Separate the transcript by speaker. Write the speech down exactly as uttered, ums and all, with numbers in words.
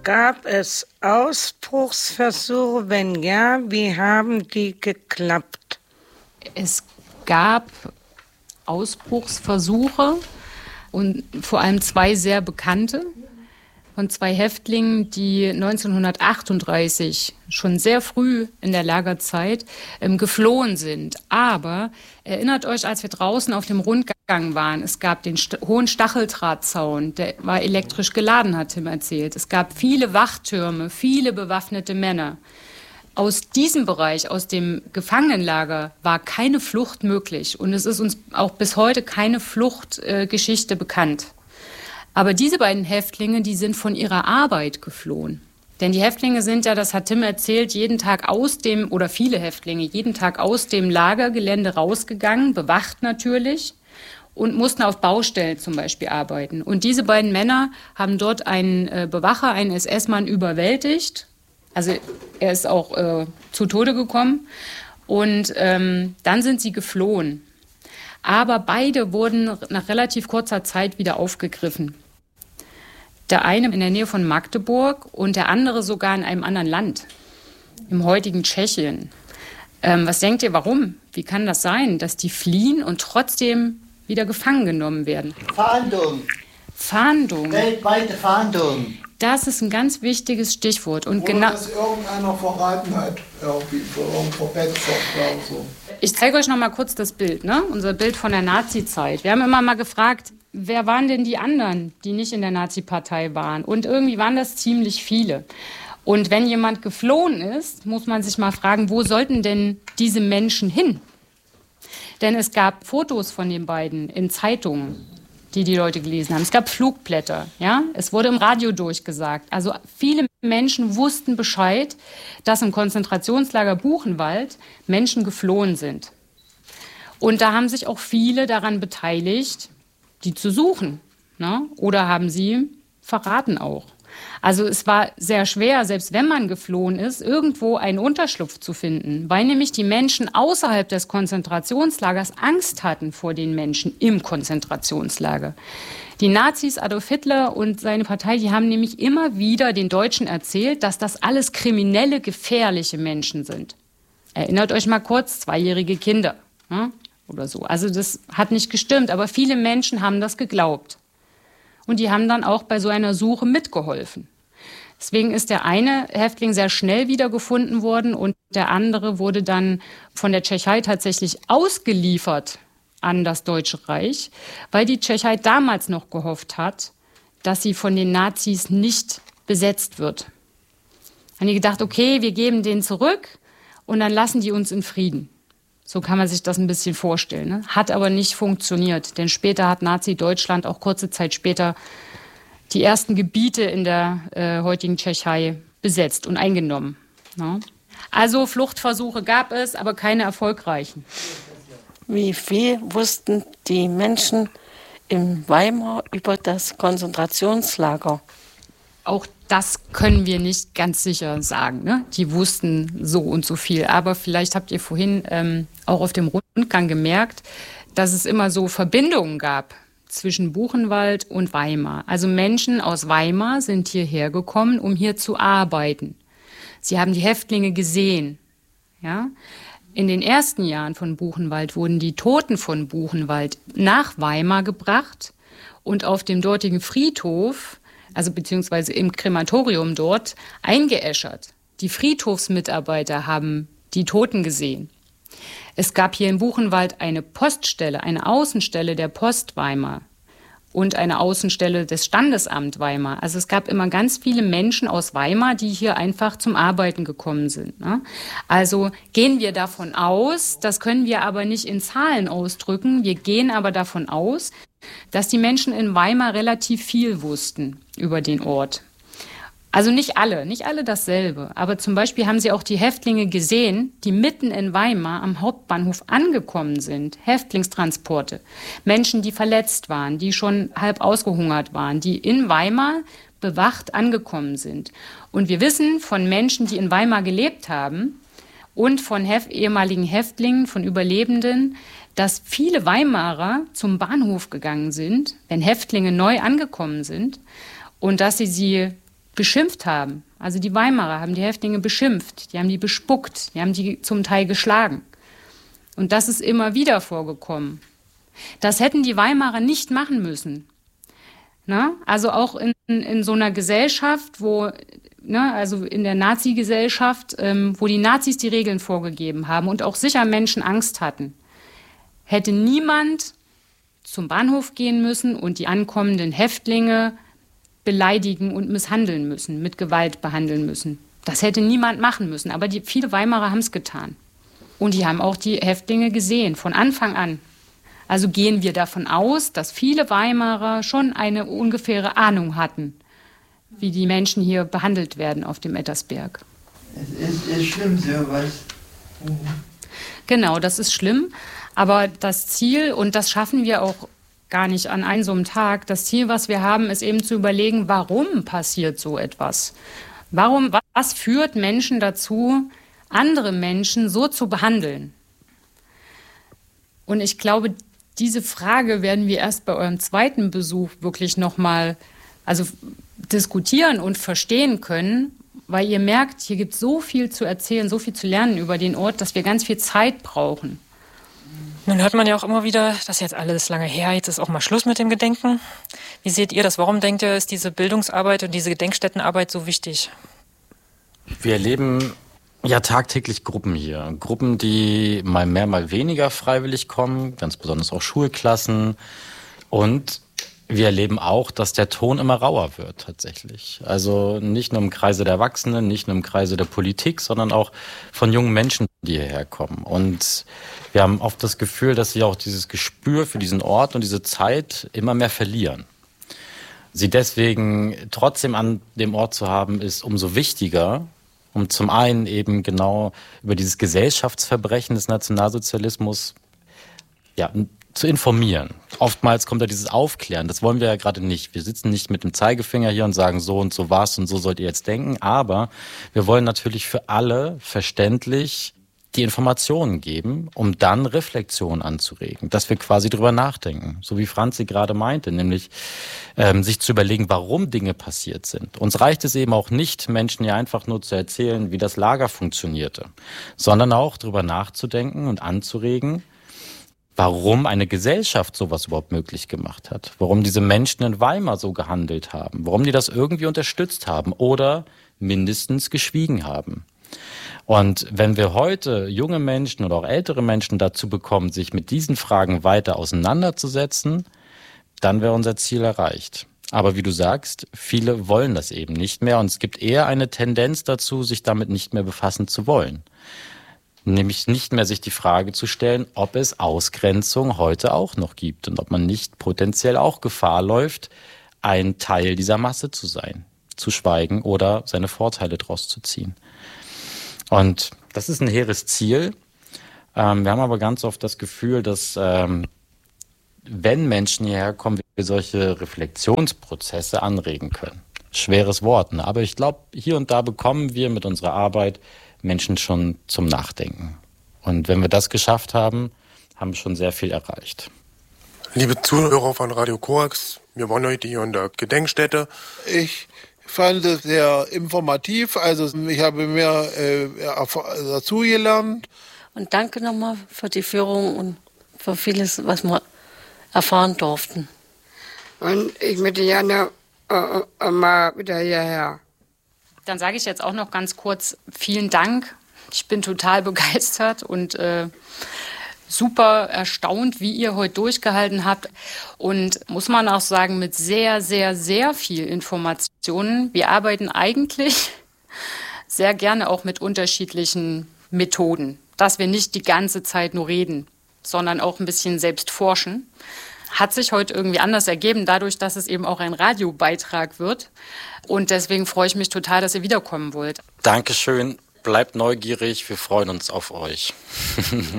Speaker 1: Gab es Ausbruchsversuche? Wenn ja, wie haben die geklappt?
Speaker 2: Es gab Ausbruchsversuche und vor allem zwei sehr bekannte von zwei Häftlingen, die neunzehnhundertachtunddreißig schon sehr früh in der Lagerzeit ähm, geflohen sind. Aber erinnert euch, als wir draußen auf dem Rundgang waren, es gab den st- hohen Stacheldrahtzaun, der war elektrisch geladen, hat Tim erzählt. Es gab viele Wachtürme, viele bewaffnete Männer. Aus diesem Bereich, aus dem Gefangenenlager, war keine Flucht möglich. Und es ist uns auch bis heute keine Fluchtgeschichte äh, bekannt. Aber diese beiden Häftlinge, die sind von ihrer Arbeit geflohen. Denn die Häftlinge sind ja, das hat Tim erzählt, jeden Tag aus dem, oder viele Häftlinge, jeden Tag aus dem Lagergelände rausgegangen, bewacht natürlich, und mussten auf Baustellen zum Beispiel arbeiten. Und diese beiden Männer haben dort einen äh, Bewacher, einen S S-Mann überwältigt. Also er ist auch äh, zu Tode gekommen. Und ähm, dann sind sie geflohen. Aber beide wurden nach relativ kurzer Zeit wieder aufgegriffen. Der eine in der Nähe von Magdeburg und der andere sogar in einem anderen Land, im heutigen Tschechien. Ähm, was denkt ihr, warum? Wie kann das sein, dass die fliehen und trotzdem wieder gefangen genommen werden?
Speaker 3: Fahndung.
Speaker 2: Fahndung.
Speaker 3: Weltweite Fahndung.
Speaker 2: Das ist ein ganz wichtiges Stichwort. Und
Speaker 4: Oder
Speaker 2: genau,
Speaker 4: dass irgendeiner verraten hat, irgendwie für irgendwo Betzer oder so.
Speaker 2: Ich zeige euch noch mal kurz das Bild, ne? Unser Bild von der Nazi-Zeit. Wir haben immer mal gefragt, wer waren denn die anderen, die nicht in der Nazi-Partei waren? Und irgendwie waren das ziemlich viele. Und wenn jemand geflohen ist, muss man sich mal fragen, wo sollten denn diese Menschen hin? Denn es gab Fotos von den beiden in Zeitungen, die die Leute gelesen haben. Es gab Flugblätter, ja? Es wurde im Radio durchgesagt. Also viele Menschen wussten Bescheid, dass im Konzentrationslager Buchenwald Menschen geflohen sind. Und da haben sich auch viele daran beteiligt, die zu suchen, ne? Oder haben sie verraten auch. Also es war sehr schwer, selbst wenn man geflohen ist, irgendwo einen Unterschlupf zu finden, weil nämlich die Menschen außerhalb des Konzentrationslagers Angst hatten vor den Menschen im Konzentrationslager. Die Nazis, Adolf Hitler und seine Partei, die haben nämlich immer wieder den Deutschen erzählt, dass das alles kriminelle, gefährliche Menschen sind. Erinnert euch mal kurz, zweijährige Kinder, ne? Oder so. Also das hat nicht gestimmt, aber viele Menschen haben das geglaubt. Und die haben dann auch bei so einer Suche mitgeholfen. Deswegen ist der eine Häftling sehr schnell wiedergefunden worden und der andere wurde dann von der Tschechei tatsächlich ausgeliefert an das Deutsche Reich, weil die Tschechei damals noch gehofft hat, dass sie von den Nazis nicht besetzt wird. Haben die gedacht, okay, wir geben den zurück und dann lassen die uns in Frieden. So kann man sich das ein bisschen vorstellen, ne? Hat aber nicht funktioniert, denn später hat Nazi-Deutschland auch kurze Zeit später die ersten Gebiete in der äh, heutigen Tschechei besetzt und eingenommen, ne? Also Fluchtversuche gab es, aber keine erfolgreichen.
Speaker 5: Wie viel wussten die Menschen in Weimar über das Konzentrationslager?
Speaker 2: Auch das können wir nicht ganz sicher sagen, ne? Die wussten so und so viel. Aber vielleicht habt ihr vorhin ähm, auch auf dem Rundgang gemerkt, dass es immer so Verbindungen gab zwischen Buchenwald und Weimar. Also Menschen aus Weimar sind hierher gekommen, um hier zu arbeiten. Sie haben die Häftlinge gesehen. Ja? In den ersten Jahren von Buchenwald wurden die Toten von Buchenwald nach Weimar gebracht und auf dem dortigen Friedhof, also beziehungsweise im Krematorium dort, eingeäschert. Die Friedhofsmitarbeiter haben die Toten gesehen. Es gab hier in Buchenwald eine Poststelle, eine Außenstelle der Post Weimar und eine Außenstelle des Standesamt Weimar. Also es gab immer ganz viele Menschen aus Weimar, die hier einfach zum Arbeiten gekommen sind, ne? Also gehen wir davon aus, das können wir aber nicht in Zahlen ausdrücken, wir gehen aber davon aus, dass die Menschen in Weimar relativ viel wussten über den Ort. Also nicht alle, nicht alle dasselbe. Aber zum Beispiel haben sie auch die Häftlinge gesehen, die mitten in Weimar am Hauptbahnhof angekommen sind. Häftlingstransporte. Menschen, die verletzt waren, die schon halb ausgehungert waren, die in Weimar bewacht angekommen sind. Und wir wissen von Menschen, die in Weimar gelebt haben und von Hef- ehemaligen Häftlingen, von Überlebenden, dass viele Weimarer zum Bahnhof gegangen sind, wenn Häftlinge neu angekommen sind, und dass sie sie beschimpft haben. Also die Weimarer haben die Häftlinge beschimpft, die haben die bespuckt, die haben die zum Teil geschlagen. Und das ist immer wieder vorgekommen. Das hätten die Weimarer nicht machen müssen. Na? Also auch in, in so einer Gesellschaft, wo, ne, also in der Nazi-Gesellschaft, ähm, wo die Nazis die Regeln vorgegeben haben und auch sicher Menschen Angst hatten, hätte niemand zum Bahnhof gehen müssen und die ankommenden Häftlinge beleidigen und misshandeln müssen, mit Gewalt behandeln müssen. Das hätte niemand machen müssen, aber die, viele Weimarer haben es getan. Und die haben auch die Häftlinge gesehen, von Anfang an. Also gehen wir davon aus, dass viele Weimarer schon eine ungefähre Ahnung hatten, wie die Menschen hier behandelt werden auf dem Ettersberg.
Speaker 3: Es ist, ist schlimm, sowas. Mhm.
Speaker 2: Genau, das ist schlimm. Aber das Ziel, und das schaffen wir auch gar nicht an einem so einem Tag, das Ziel, was wir haben, ist eben zu überlegen, warum passiert so etwas? Warum, was führt Menschen dazu, andere Menschen so zu behandeln? Und ich glaube, diese Frage werden wir erst bei eurem zweiten Besuch wirklich nochmal also diskutieren und verstehen können, weil ihr merkt, hier gibt es so viel zu erzählen, so viel zu lernen über den Ort, dass wir ganz viel Zeit brauchen.
Speaker 6: Nun hört man ja auch immer wieder, das ist jetzt alles lange her, jetzt ist auch mal Schluss mit dem Gedenken. Wie seht ihr das? Warum denkt ihr, ist diese Bildungsarbeit und diese Gedenkstättenarbeit so wichtig?
Speaker 7: Wir erleben ja tagtäglich Gruppen hier. Gruppen, die mal mehr, mal weniger freiwillig kommen, ganz besonders auch Schulklassen. Und wir erleben auch, dass der Ton immer rauer wird tatsächlich. Also nicht nur im Kreise der Erwachsenen, nicht nur im Kreise der Politik, sondern auch von jungen Menschen, die hierher kommen. Und wir haben oft das Gefühl, dass sie auch dieses Gespür für diesen Ort und diese Zeit immer mehr verlieren. Sie deswegen trotzdem an dem Ort zu haben, ist umso wichtiger, um zum einen eben genau über dieses Gesellschaftsverbrechen des Nationalsozialismus ja, zu informieren. Oftmals kommt da dieses Aufklären, das wollen wir ja gerade nicht. Wir sitzen nicht mit dem Zeigefinger hier und sagen, so und so war's und so sollt ihr jetzt denken, aber wir wollen natürlich für alle verständlich die Informationen geben, um dann Reflexion anzuregen, dass wir quasi drüber nachdenken, so wie Franzi gerade meinte, nämlich ähm, sich zu überlegen, warum Dinge passiert sind. Uns reicht es eben auch nicht, Menschen hier einfach nur zu erzählen, wie das Lager funktionierte, sondern auch drüber nachzudenken und anzuregen, warum eine Gesellschaft sowas überhaupt möglich gemacht hat, warum diese Menschen in Weimar so gehandelt haben, warum die das irgendwie unterstützt haben oder mindestens geschwiegen haben. Und wenn wir heute junge Menschen oder auch ältere Menschen dazu bekommen, sich mit diesen Fragen weiter auseinanderzusetzen, dann wäre unser Ziel erreicht. Aber wie du sagst, viele wollen das eben nicht mehr und es gibt eher eine Tendenz dazu, sich damit nicht mehr befassen zu wollen. Nämlich nicht mehr sich die Frage zu stellen, ob es Ausgrenzung heute auch noch gibt und ob man nicht potenziell auch Gefahr läuft, ein Teil dieser Masse zu sein, zu schweigen oder seine Vorteile daraus zu ziehen. Und das ist ein hehres Ziel. Ähm, wir haben aber ganz oft das Gefühl, dass ähm, wenn Menschen hierher kommen, wir solche Reflexionsprozesse anregen können. Schweres Wort, ne? Aber ich glaube, hier und da bekommen wir mit unserer Arbeit Menschen schon zum Nachdenken. Und wenn wir das geschafft haben, haben wir schon sehr viel erreicht.
Speaker 8: Liebe Zuhörer von Radio Korax, wir waren heute hier in der Gedenkstätte.
Speaker 4: Ich fand es sehr informativ, also ich habe mehr äh, dazugelernt.
Speaker 5: Und danke nochmal für die Führung und für vieles, was wir erfahren durften.
Speaker 1: Und ich möchte gerne äh, äh, mal wieder hierher.
Speaker 2: Dann sage ich jetzt auch noch ganz kurz vielen Dank. Ich bin total begeistert und äh, super erstaunt, wie ihr heute durchgehalten habt. Und muss man auch sagen, mit sehr, sehr, sehr viel Informationen. Wir arbeiten eigentlich sehr gerne auch mit unterschiedlichen Methoden. Dass wir nicht die ganze Zeit nur reden, sondern auch ein bisschen selbst forschen. Hat sich heute irgendwie anders ergeben, dadurch, dass es eben auch ein Radiobeitrag wird. Und deswegen freue ich mich total, dass ihr wiederkommen wollt.
Speaker 7: Dankeschön, bleibt neugierig, wir freuen uns auf euch.